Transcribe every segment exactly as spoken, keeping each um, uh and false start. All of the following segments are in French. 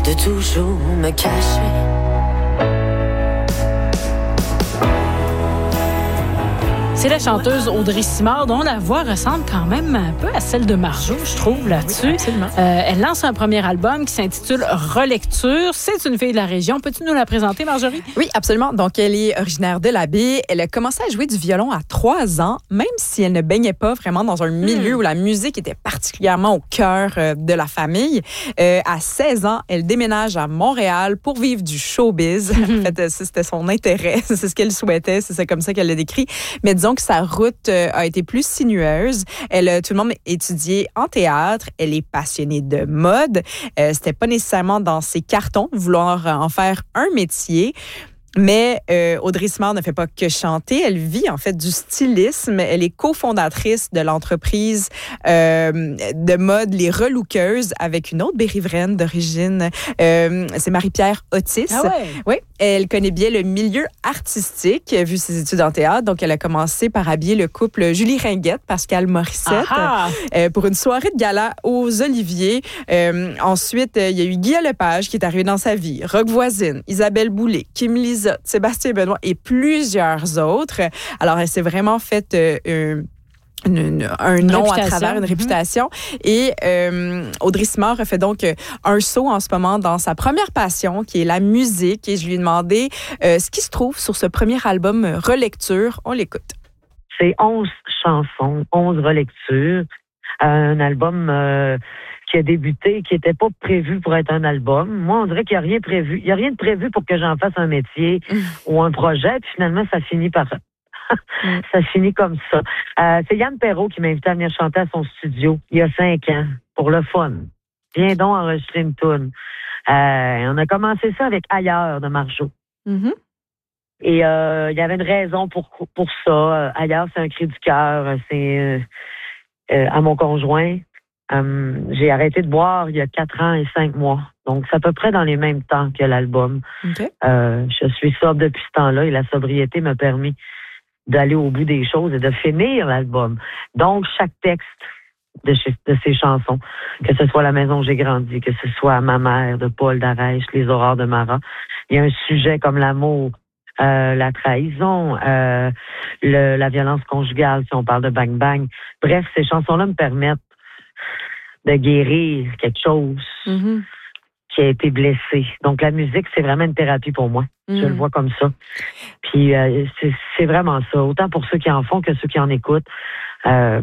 de toujours me cacher. C'est la chanteuse Audrey Simard, dont la voix ressemble quand même un peu à celle de Marjo, je trouve, là-dessus. Oui, absolument. Euh, elle lance un premier album qui s'intitule Relecture. C'est une fille de la région. Peux-tu nous la présenter, Marjorie? Oui, absolument. Donc, elle est originaire de la baie. Elle a commencé à jouer du violon à trois ans, même si elle ne baignait pas vraiment dans un milieu mmh. où la musique était particulièrement au cœur euh, de la famille. Euh, à seize ans, elle déménage à Montréal pour vivre du showbiz. Mmh. En fait, c'était son intérêt. C'est ce qu'elle souhaitait. C'est comme ça qu'elle l'a décrit. Mais disons que sa route euh, a été plus sinueuse. Elle a tout le monde étudié en théâtre. Elle est passionnée de mode. Euh, c'était pas nécessairement dans ses cartons de vouloir en faire un métier. Mais euh, Audrey Simard ne fait pas que chanter. Elle vit en fait du stylisme. Elle est cofondatrice de l'entreprise euh, de mode Les Relookeuses avec une autre bérivraine d'origine. Euh, c'est Marie-Pierre Otis. Ah ouais? Oui. Elle connaît bien le milieu artistique, vu ses études en théâtre. Donc, elle a commencé par habiller le couple Julie Ringuette, Pascal Morissette, euh, pour une soirée de gala aux Oliviers. Euh, ensuite, euh, il y a eu Guy Lepage qui est arrivé dans sa vie, Rock Voisine, Isabelle Boulay, Kim Lizotte, Sébastien Benoît et plusieurs autres. Alors, elle s'est vraiment faite euh, euh, Une, une, un une nom réputation. à travers une Mm-hmm. réputation. Et euh, Audrey Simard a fait donc un saut en ce moment dans sa première passion, qui est la musique. Et je lui ai demandé euh, ce qui se trouve sur ce premier album Relecture. On l'écoute. C'est onze chansons, onze relectures. Un album euh, qui a débuté, qui n'était pas prévu pour être un album. Moi, on dirait qu'il n'y a rien prévu. Il n'y a rien de prévu pour que j'en fasse un métier mm. ou un projet. Puis finalement, ça finit par... ça finit comme ça. Euh, c'est Yann Perrault qui m'a invité à venir chanter à son studio il y a cinq ans, pour le fun. Viens donc enregistrer une toune. Euh, on a commencé ça avec Ailleurs de Marjo. Mm-hmm. Et euh, il y avait une raison pour, pour ça. Euh, Ailleurs, c'est un cri du cœur. C'est euh, euh, à mon conjoint. Euh, j'ai arrêté de boire il y a quatre ans et cinq mois. Donc, c'est à peu près dans les mêmes temps que l'album. Okay. Euh, je suis sobre depuis ce temps-là et la sobriété m'a permis d'aller au bout des choses et de finir l'album. Donc, chaque texte de, chez, de ces chansons, que ce soit La maison où j'ai grandi, que ce soit Ma mère de Paul Darèche, Les aurores de Marat, il y a un sujet comme l'amour, euh, la trahison, euh, le, la violence conjugale, si on parle de Bang Bang. Bref, ces chansons-là me permettent de guérir quelque chose mm-hmm. qui a été blessé. Donc, la musique, c'est vraiment une thérapie pour moi. Mm. Je le vois comme ça. Puis, euh, c'est, c'est vraiment ça. Autant pour ceux qui en font que ceux qui en écoutent. Euh,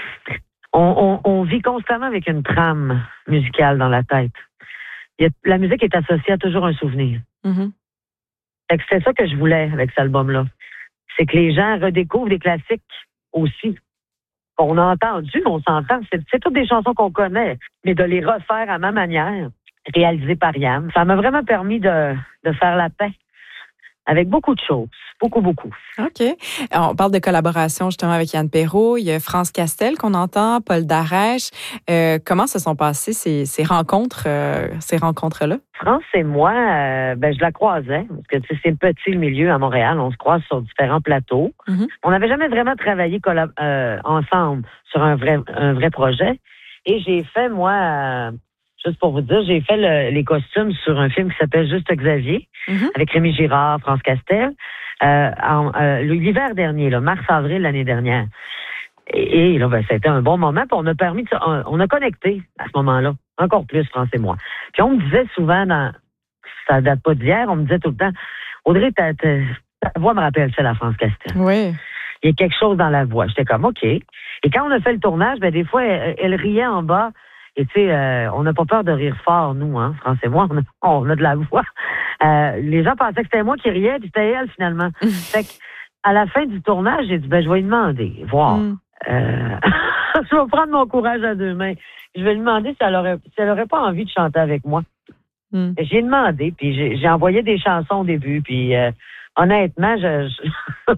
on, on, on vit constamment avec une trame musicale dans la tête. Il y a, la musique est associée à toujours un souvenir. Mm-hmm. Fait que c'est ça que je voulais avec cet album-là. C'est que les gens redécouvrent des classiques aussi. On a entendu, on s'entend. C'est, c'est toutes des chansons qu'on connaît, mais de les refaire à ma manière, réalisées par Yann, ça m'a vraiment permis de, de faire la paix avec beaucoup de choses. Beaucoup, beaucoup. OK. On parle de collaboration justement avec Yann Perrault. Il y a France Castel qu'on entend, Paul Darèche. Euh, comment se sont passées ces, ces rencontres, euh, ces rencontres-là? France et moi, euh, ben, je la croisais. Parce que c'est le petit milieu à Montréal. On se croise sur différents plateaux. Mm-hmm. On n'avait jamais vraiment travaillé collab- euh, ensemble sur un vrai, un vrai projet. Et j'ai fait, moi... Euh, Juste pour vous dire, j'ai fait le, les costumes sur un film qui s'appelle Juste Xavier, mm-hmm. avec Rémi Girard, France Castel, euh, en, euh, l'hiver dernier, là, mars-avril l'année dernière. Et, et là, ben, c'était un bon moment, puis on a permis, de, on, on a connecté à ce moment-là, encore plus, France et moi. Puis on me disait souvent, dans, ça date pas d'hier, on me disait tout le temps, Audrey, ta, ta, ta voix me rappelle celle à France Castel. Oui. Il y a quelque chose dans la voix. J'étais comme, OK. Et quand on a fait le tournage, ben des fois, elle, elle riait en bas. Et tu sais, euh, on n'a pas peur de rire fort, nous, hein, France et moi, on a, on a de la voix. Euh, les gens pensaient que c'était moi qui riais, puis c'était elle, finalement. Fait qu'à la fin du tournage, j'ai dit, ben, je vais lui demander, voir. Mm. Euh, je vais prendre mon courage à deux mains. Je vais lui demander si elle aurait, si elle aurait pas envie de chanter avec moi. Mm. J'ai demandé, puis j'ai, j'ai envoyé des chansons au début, puis euh, honnêtement, je, je,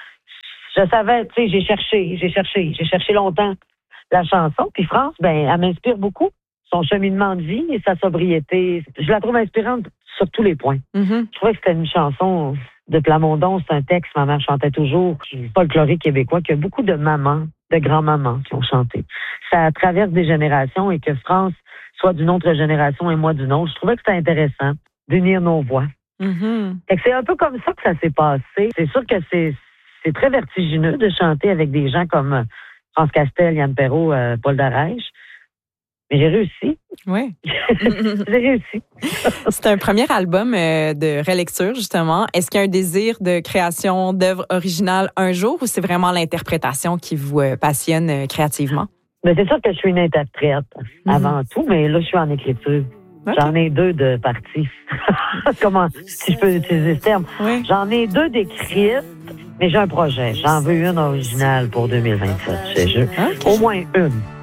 je savais, tu sais, j'ai cherché, j'ai cherché, j'ai cherché longtemps la chanson. Puis France, ben, elle m'inspire beaucoup. Son cheminement de vie et sa sobriété. Je la trouve inspirante sur tous les points. Mm-hmm. Je trouvais que c'était une chanson de Plamondon. C'est un texte, ma mère chantait toujours. Folklorique québécois, qu'il y a beaucoup de mamans, de grands-mamans qui ont chanté. Ça traverse des générations et que France soit d'une autre génération et moi d'une autre. Je trouvais que c'était intéressant d'unir nos voix. Mm-hmm. Fait que c'est un peu comme ça que ça s'est passé. C'est sûr que c'est, c'est très vertigineux de chanter avec des gens comme France Castel, Yann Perrault, euh, Paul Darèche. Mais j'ai réussi. Oui. J'ai réussi. C'est un premier album euh, de relecture, justement. Est-ce qu'il y a un désir de création d'œuvres originales un jour ou c'est vraiment l'interprétation qui vous euh, passionne euh, créativement? Mais c'est sûr que je suis une interprète Mm-hmm. avant tout, mais là, je suis en écriture. Okay. J'en ai deux de parties. Comment, si je peux utiliser ce terme. Oui. J'en ai deux d'écrites, mais j'ai un projet. J'en veux une originale pour deux mille vingt-sept. Je, je, Okay. Au moins une.